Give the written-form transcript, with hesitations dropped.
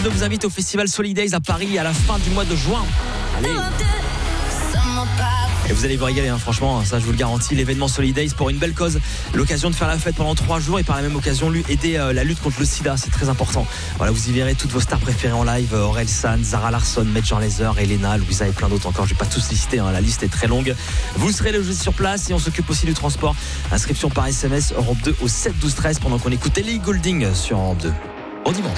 2 vous invite au festival Solidays à Paris à la fin du mois de juin. Allez. Et vous allez vous régaler, franchement, ça je vous le garantis. L'événement Solidays pour une belle cause, l'occasion de faire la fête pendant 3 jours et par la même occasion aider la lutte contre le sida, c'est très important. Voilà, vous y verrez toutes vos stars préférées en live, Aurel San, Zara Larsson, Major Lazer, Elena, Louisa et plein d'autres encore. Je vais pas tous les citer, la liste est très longue. Vous serez logés sur place et on s'occupe aussi du transport. Inscription par SMS Europe 2 au 7 12 13 pendant qu'on écoute Ellie Goulding sur Europe 2. Au dimanche.